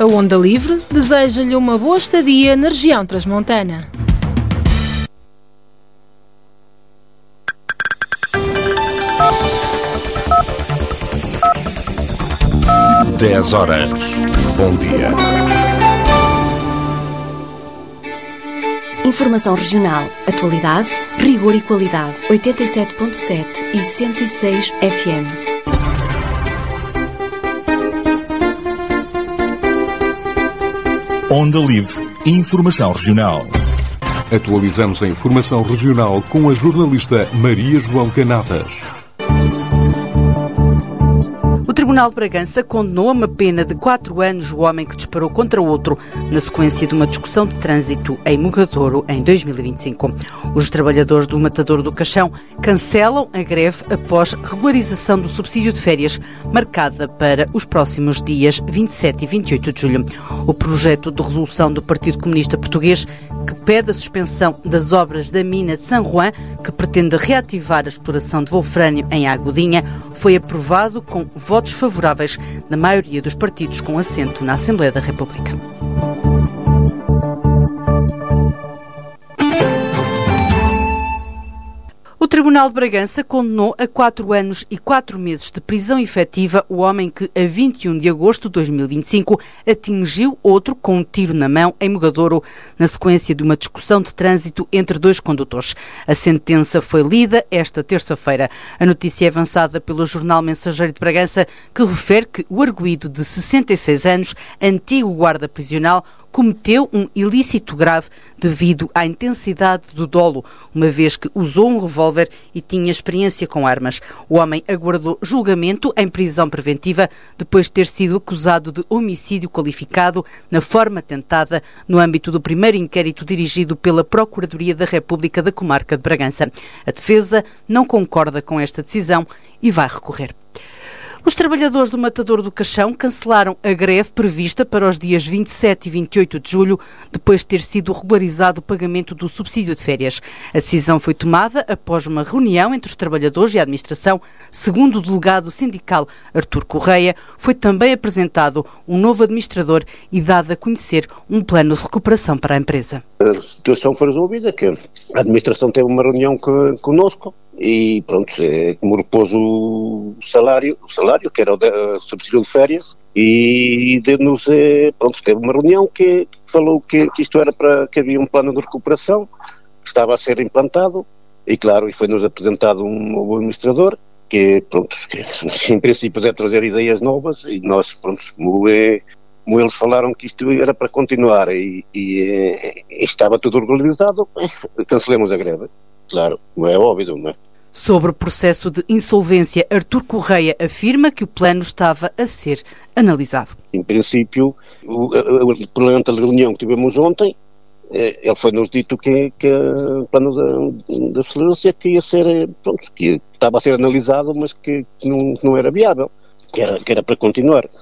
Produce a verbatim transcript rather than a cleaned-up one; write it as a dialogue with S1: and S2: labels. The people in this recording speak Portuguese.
S1: A Onda Livre deseja-lhe uma boa estadia na região transmontana.
S2: dez horas. Bom dia.
S3: Informação regional, atualidade, rigor e qualidade. oitenta e sete ponto sete e cento e seis F M.
S2: Onda Livre. Informação regional. Atualizamos a informação regional com a jornalista Maria João Canatas.
S4: O Tribunal de Bragança condenou a uma pena de quatro anos o homem que disparou contra outro na sequência de uma discussão de trânsito em Mugadouro em dois mil e vinte e cinco. Os trabalhadores do Matadouro do Caixão cancelam a greve após regularização do subsídio de férias marcada para os próximos dias vinte e sete e vinte e oito de julho. O projeto de resolução do Partido Comunista Português, que pede a suspensão das obras da mina de San Juan, que pretende reativar a exploração de wolfrânio em Agudinha, foi aprovado com votos favoráveis na maioria dos partidos com assento na Assembleia da República. O Tribunal de Bragança condenou a quatro anos e quatro meses de prisão efetiva o homem que, a vinte e um de agosto de dois mil e vinte e cinco, atingiu outro com um tiro na mão em Mugadouro, na sequência de uma discussão de trânsito entre dois condutores. A sentença foi lida esta terça-feira. A notícia é avançada pelo jornal Mensageiro de Bragança, que refere que o arguido de sessenta e seis anos, antigo guarda prisional, cometeu um ilícito grave devido à intensidade do dolo, uma vez que usou um revólver e tinha experiência com armas. O homem aguardou julgamento em prisão preventiva depois de ter sido acusado de homicídio qualificado na forma tentada no âmbito do primeiro inquérito dirigido pela Procuradoria da República da Comarca de Bragança. A defesa não concorda com esta decisão e vai recorrer. Os trabalhadores do Matadouro do Caixão cancelaram a greve prevista para os dias vinte e sete e vinte e oito de julho, depois de ter sido regularizado o pagamento do subsídio de férias. A decisão foi tomada após uma reunião entre os trabalhadores e a administração. Segundo o delegado sindical Artur Correia, foi também apresentado um novo administrador e dado a conhecer um plano de recuperação para a empresa.
S5: A situação foi resolvida, que a administração teve uma reunião connosco. E pronto, é, como repôs o salário, o salário que era o, de, o subsídio de férias, e deu-nos, é, pronto, teve uma reunião que falou que, que isto era para que havia um plano de recuperação que estava a ser implantado, e claro, e foi-nos apresentado um novo administrador que, pronto, que em princípio deve trazer ideias novas, e nós, pronto, como, é, como eles falaram que isto era para continuar e, e, e estava tudo regularizado, cancelemos a greve. Claro, não é óbvio, não é?
S4: Sobre o processo de insolvência, Artur Correia afirma que o plano estava a ser analisado.
S5: Em princípio, o, o, durante a reunião que tivemos ontem, ele foi-nos dito que, que o plano da, da solidariedade que ia ser, pronto, que estava a ser analisado, mas que, que, não, que não era viável, que era, que era para continuar.